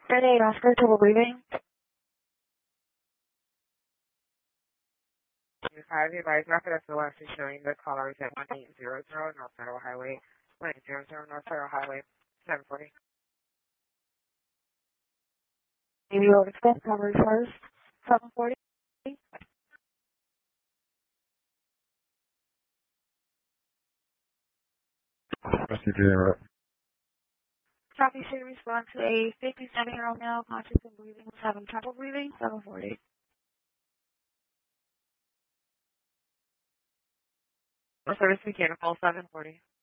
Renee Oscar, trouble breathing. 5, advise rapid SOS is showing the caller is at 1800 North Federal Highway, 1800 North Federal Highway, 740. Maybe Road Express coverage first, 740. Copy should respond to a 57-year-old male conscious and breathing, who's having trouble breathing, 740. Service mechanical, 740.